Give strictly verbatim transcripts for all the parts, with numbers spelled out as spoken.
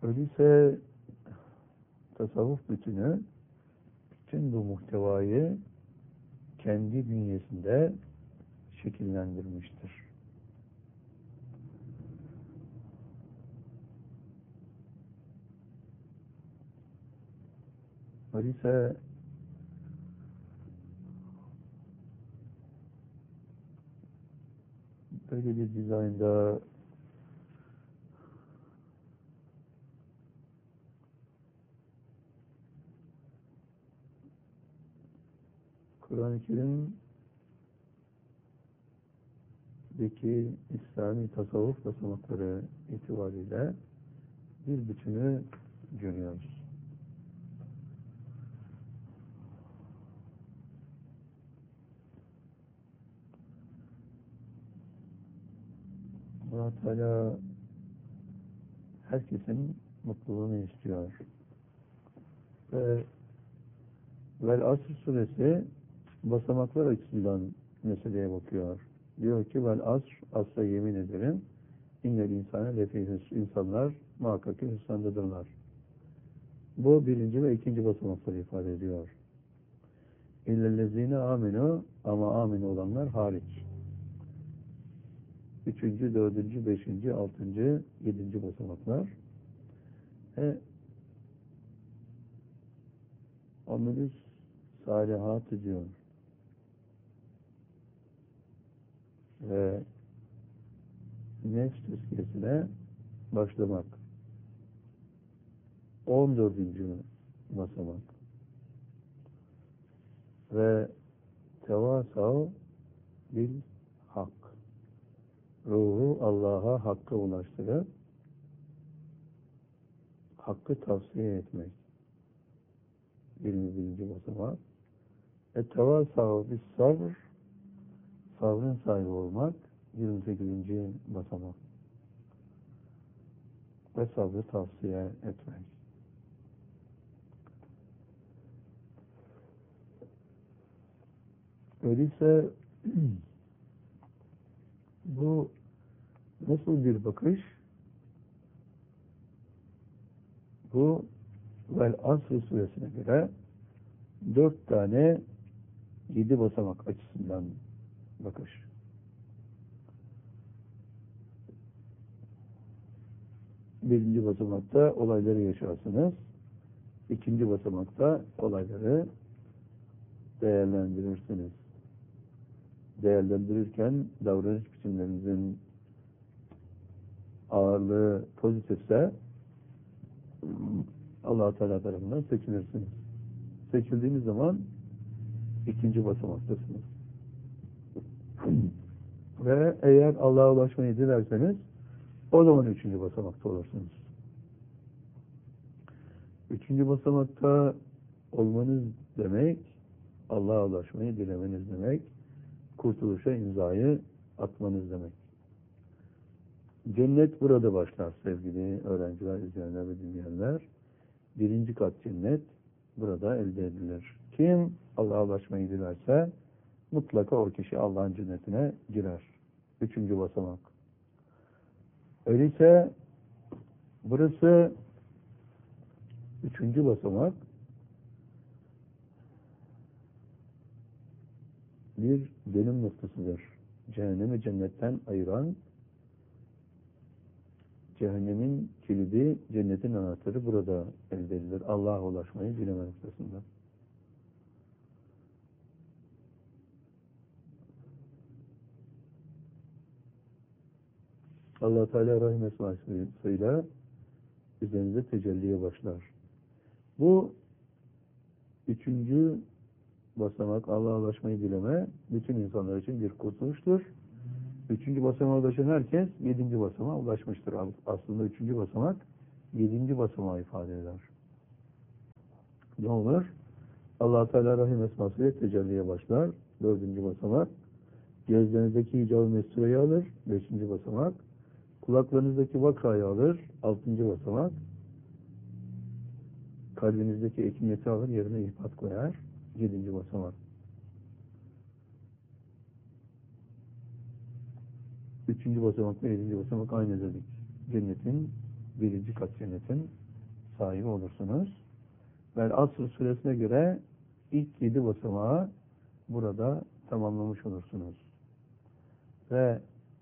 Öyleyse tasavvuf bütünü bütün bu muhtevayı kendi bünyesinde şekillendirmiştir. Öyleyse böyle bir dizaynda Kur'an-ı Kerim'deki İslami tasavvuf basamakları itibariyle bir bütünü görüyoruz. Allah Teala herkesin mutluluğunu istiyor. Ve Vel Asr suresi basamaklar açısından meseleye bakıyor. Diyor ki Vel Asr, asla yemin ederim innel insane lefî husr, insanlar muhakkak ki hüsrandadırlar. Bu birinci ve ikinci basamakları ifade ediyor. İllellezîne amenu, ama amin olanlar hariç. Üçüncü, dördüncü, beşinci, altıncı, yedinci basamaklar. E, amelüs salihatı diyor. Ve nefs tezkiyesine başlamak. On dördüncü basamak. Ve tevasav bil hak. Ruhu Allah'a hakka ulaştırıp hakkı tavsiye etmek. yirmi birinci basamak. E tevasav bil sabr, sabrın sahibi olmak. yirmi sekizinci basamak. Ve sabrı tavsiye etmek. Öyleyse bu nasıl bir bakış? Bu Vel Asr suresine göre dört tane yedi basamak açısından bakış. Birinci basamakta olayları yaşarsınız. İkinci basamakta olayları değerlendirirsiniz. Değerlendirirken davranış biçimlerinizin ağırlığı pozitifse Allah-u Teala tarafından seçilirsiniz. Seçildiğiniz zaman ikinci basamaktasınız. Ve eğer Allah'a ulaşmayı dilerseniz o zaman üçüncü basamakta olursunuz. Üçüncü basamakta olmanız demek Allah'a ulaşmayı dilemeniz demek, kurtuluşa imzayı atmanız demek. Cennet burada başlar sevgili öğrenciler, izleyenler ve dinleyenler. Birinci kat cennet burada elde edilir. Kim Allah'a ulaşmayı dilerse mutlaka o kişi Allah'ın cennetine girer. Üçüncü basamak. Öyleyse burası üçüncü basamak bir dönüm noktasıdır. Cehennemi cennetten ayıran, cehennemin kilidi, cennetin anahtarı burada elde edilir. Allah'a ulaşmayı dileme noktasında. Allah Teala Rahim esmasıyla üzerinize tecelliye başlar. Bu üçüncü basamak, Allah'a ulaşmayı dileme, bütün insanlar için bir kurtuluştur. Üçüncü basamağa ulaşan herkes yedinci basamağa ulaşmıştır. Aslında üçüncü basamak yedinci basamağı ifade eder. Ne olur? Allah Teala Rahim esmasıyla tecelliye başlar. Dördüncü basamak. Gözlerinizdeki hicab-ı mestureyi alır. Beşinci basamak. Kulaklarınızdaki vakayı alır. Altıncı basamak. Kalbinizdeki ekimiyeti alır. Yerine ihbat koyar. Yedinci basamak. Üçüncü basamak ve yedinci basamak aynı dedik. Cennetin birinci kat cennetin sahibi olursunuz. Ve Asr suresine göre ilk yedi basamağı burada tamamlamış olursunuz. Ve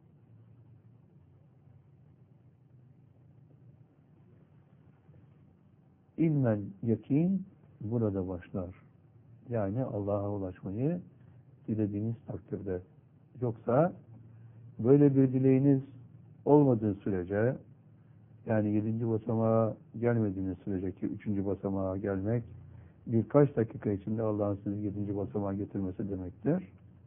ilmel yakin burada başlar. Yani Allah'a ulaşmayı dilediğiniz takdirde. Yoksa böyle bir dileğiniz olmadığı sürece, yani yedinci basamağa gelmediğiniz sürece, ki üçüncü basamağa gelmek birkaç dakika içinde Allah'ın sizi yedinci basamağa getirmesi demektir.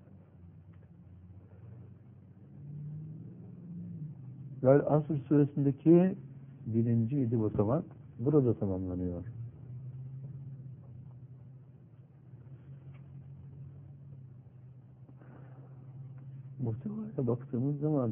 Ve Asr suresindeki birinci yedi basamak burada tamamlanıyor. Muhtevaya baktığımız zaman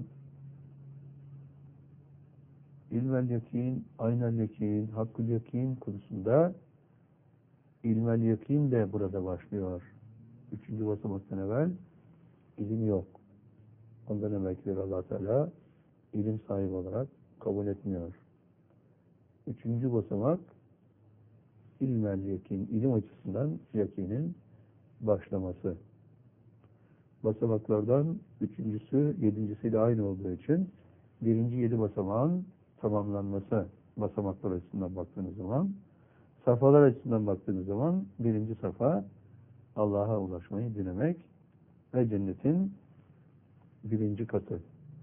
ilmel yakin, aynel yakin, hakkül yakin konusunda ilmel yakin de burada başlıyor. Üçüncü basamaktan evvel ilim yok. Ondan evvelkileri Allah Teala ilim sahibi olarak kabul etmiyor. Üçüncü basamak ilmel yakin, ilim açısından yakinin başlaması. Basamaklardan üçüncüsü yedincisiyle aynı olduğu için birinci yedi basamağın tamamlanması basamaklar açısından baktığınız zaman, safhalar açısından baktığınız zaman birinci safa Allah'a ulaşmayı dilemek ve cennetin birinci katı.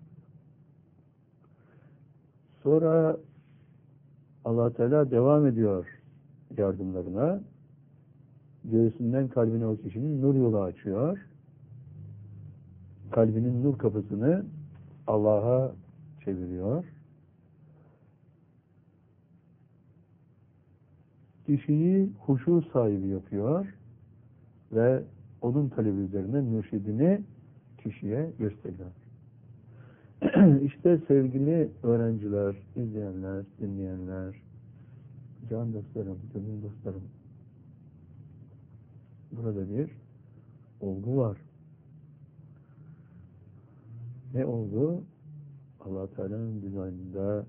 Sonra Allah Teala devam ediyor yardımlarına. Göğsünden kalbine o kişinin nur yolu açıyor. Kalbinin nur kapısını Allah'a çeviriyor. Kişiyi huşu sahibi yapıyor ve onun talebi üzerine mürşidini kişiye gösteriyor. İşte sevgili öğrenciler, izleyenler, dinleyenler, can dostlarım, gönül dostlarım, burada bir olgu var. Ne oldu? Allah Teala'nın dizaynında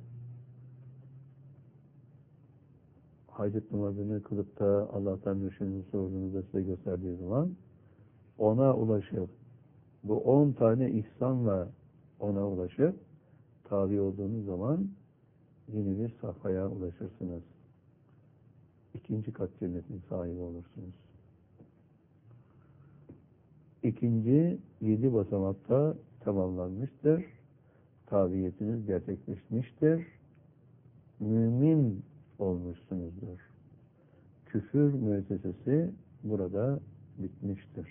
hacet namazını kılıp da Allah'tan mürşidini sorduğunuzda size gösterdiği zaman ona ulaşıp bu on tane ihsanla ona ulaşıp tabi olduğunuz zaman yeni bir safhaya ulaşırsınız. İkinci kat cennetin sahibi olursunuz. İkinci yedi basamakta tamamlanmıştır. Tabiyetiniz gerçekleşmiştir. Mümin olmuşsunuzdur. Küfür müessesesi burada bitmiştir.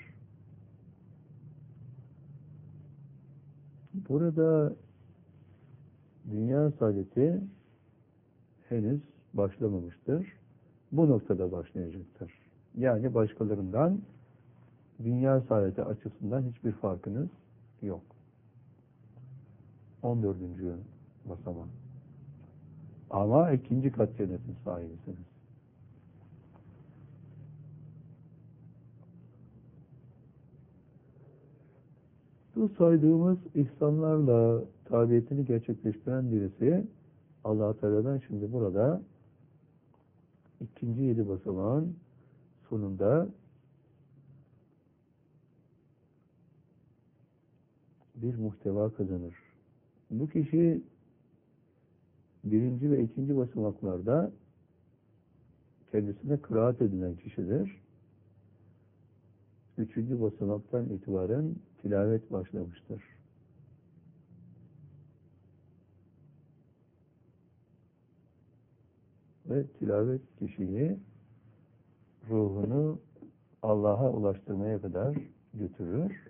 Burada dünya saadeti henüz başlamamıştır. Bu noktada başlayacaktır. Yani başkalarından dünya saadeti açısından hiçbir farkınız yok. on dördüncü basamak. Ama ikinci kat cennetin sahibisiniz. Bu saydığımız ihsanlarla tabiyetini gerçekleştiren birisi Allah Teala'dan şimdi burada ikinci yedi basamağın sonunda bir muhteva kazanır. Bu kişi birinci ve ikinci basamaklarda kendisine kıraat edilen kişidir. Üçüncü basamaktan itibaren tilavet başlamıştır. Ve tilavet kişiyi ruhunu Allah'a ulaştırmaya kadar götürür.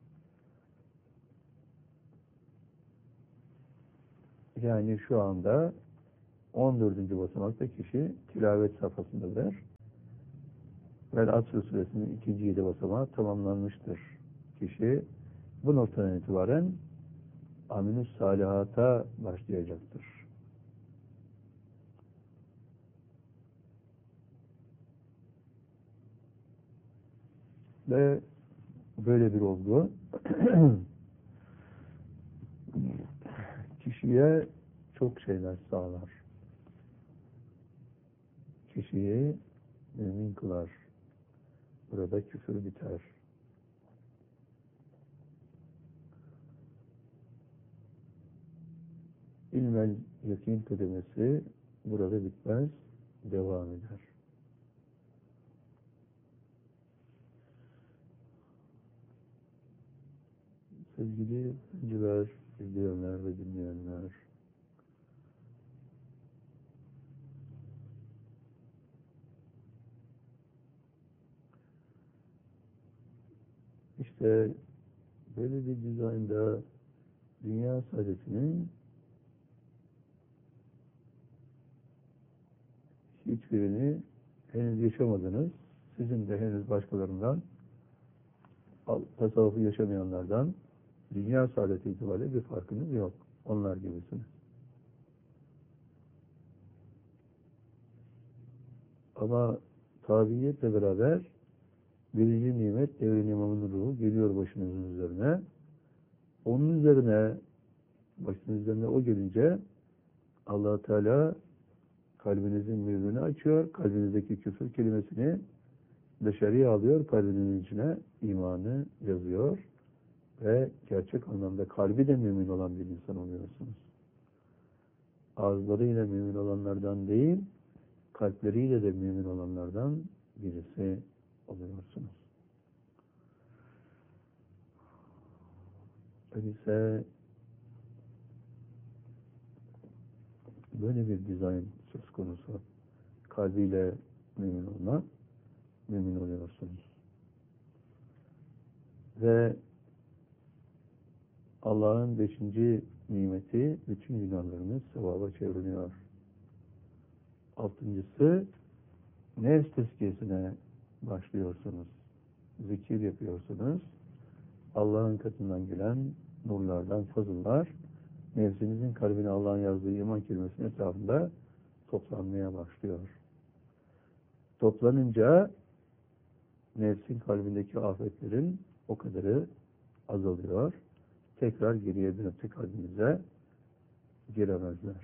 Yani şu anda on dördüncü basamakta kişi tilavet safhasındadır. Ve Asr suresinin ikinci yedi basamağı tamamlanmıştır. Kişi bu noktadan itibaren aminus salihata başlayacaktır. Ve böyle bir olgu kişiye çok şeyler sağlar. kişiyi mümin kılar. Burada küfür biter. İlmel yakin kademesi burada bitmez, devam eder. Sevgili öğrenciler, izleyenler ve dinleyenler, işte böyle bir dizaynda dünya saadetinin hiçbirini henüz yaşamadınız. Sizin de henüz başkalarından, tasavvufu yaşamayanlardan dünya saadeti itibariyle bir farkınız yok. Onlar gibisiniz. Ama tabiiyetle beraber birinci nimet devrin imamının ruhu geliyor başınızın üzerine. Onun üzerine başınızın üzerine o gelince Allah Teala kalbinizin mührünü açıyor. Kalbinizdeki küfür kelimesini dışarıya alıyor. Kalbinizin içine imanı yazıyor. Ve gerçek anlamda kalbi de mümin olan bir insan oluyorsunuz. Ağızlarıyla mümin olanlardan değil, kalpleriyle de mümin olanlardan birisi oluyorsunuz. Öyleyse böyle bir dizayn söz konusu. Kalbiyle mümin olmak, mümin oluyorsunuz. Ve Allah'ın beşinci nimeti, bütün günahlarınız sevaba çevriliyor. Altıncısı, nefs tezkiyesine başlıyorsunuz. Zikir yapıyorsunuz. Allah'ın katından gelen nurlardan, fazıllar, nefsinizin kalbine Allah'ın yazdığı iman kelimesinin etrafında toplanmaya başlıyor. Toplanınca nefsin kalbindeki afetlerin o kadarı azalıyor. Tekrar geriye dönüp kalbinize giremezler.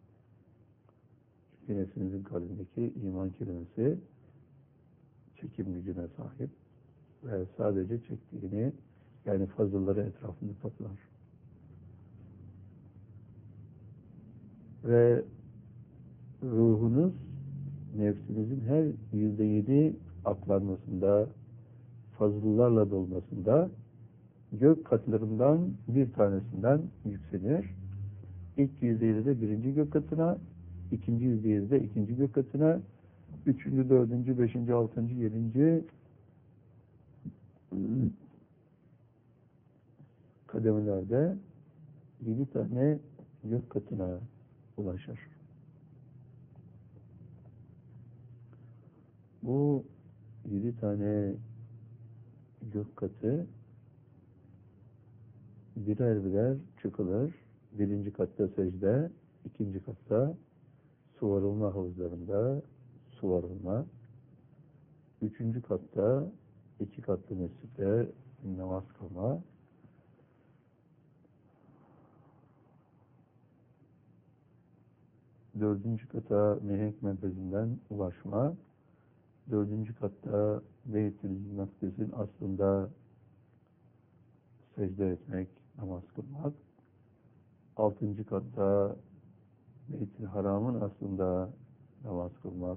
Çünkü nefsinizin kalbindeki iman kelimesi çekim gücüne sahip ve sadece çektiğini, yani fazılları etrafında toplar. Ve ruhunuz nefsinizin her yüzde yedi aklanmasında, fazıllarla dolmasında gök katlarından bir tanesinden yükselir. İlk yüzde yedide birinci gök katına, ikinci yüzde yedide ikinci gök katına, üçüncü, dördüncü, beşinci, altıncı, yedinci kademelerde yedi tane gök katına ulaşır. Bu yedi tane gök katı birer birer çıkılır. Birinci katta secde, ikinci katta suvarılma havuzlarında suvarılma, üçüncü katta iki katlı mescitte namaz kılma, dördüncü kata mihenk merkezinden ulaşma, dördüncü katta Beyt-i Makdis'in aslında secde etmek, namaz kılmak, altıncı katta Beyt-i Haram'ın aslında namaz kılmak,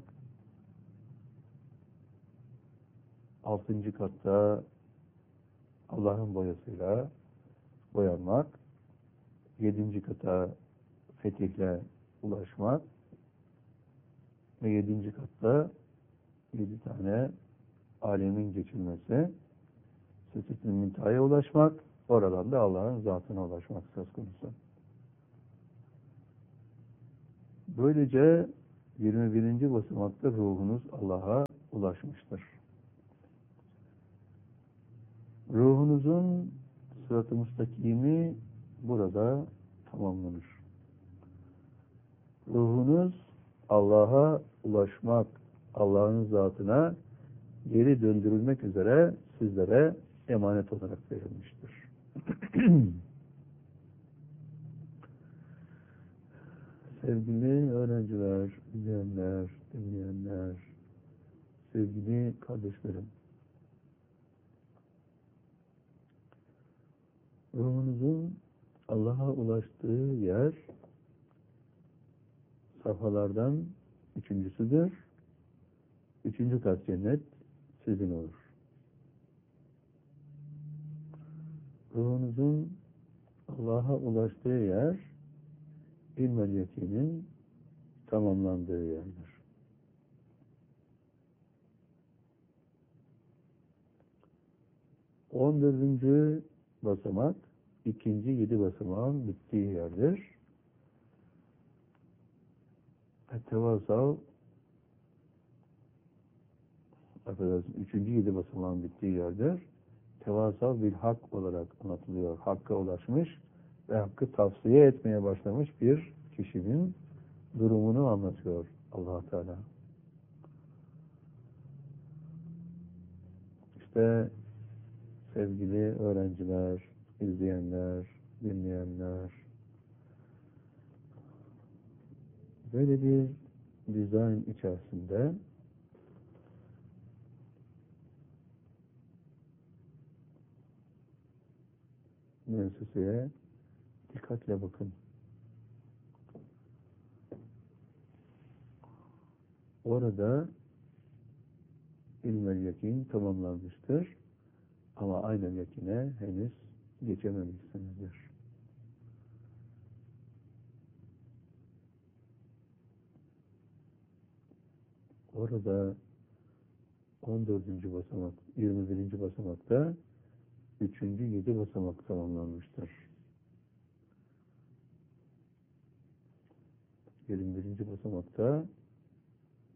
altıncı katta Allah'ın boyasıyla boyanmak, yedinci kata fetihle ulaşmak ve yedinci katta yedi tane alemin geçilmesi, Sidratul Münteha'ya ulaşmak, oradan da Allah'ın zatına ulaşmak söz konusu. Böylece yirmi birinci basamakta ruhunuz Allah'a ulaşmıştır. Ruhunuzun sırat-ı müstakimi burada tamamlanır. Ruhunuz Allah'a ulaşmak, Allah'ın zatına geri döndürülmek üzere sizlere emanet olarak verilmiştir. Sevgili öğrenciler, izleyenler, dinleyenler, sevgili kardeşlerim, ruhunuzun Allah'a ulaştığı yer safhalardan üçüncüsüdür. Üçüncü kat cennet sizin olur. Ruhunuzun Allah'a ulaştığı yer ilmel yakinin tamamlandığı yerdir. On dördüncü basamak ikinci yedi basamağın bittiği yerdir. Tevasav affedersin, üçüncü yedi basamağın bittiği yerdir. Tevasav bil hak olarak anlatılıyor. Hakka ulaşmış ve hakkı tavsiye etmeye başlamış bir kişinin durumunu anlatıyor Allah Teala. İşte sevgili öğrenciler, izleyenler, dinleyenler, böyle bir dizayn içerisinde müesseseye dikkatle bakın. Orada ilmel yakin tamamlanmıştır ama aynel yakine henüz geçememişsinizdir. Orada on dördüncü basamak, yirmi birinci basamakta üçüncü yedi basamak tamamlanmıştır. yirmi birinci basamakta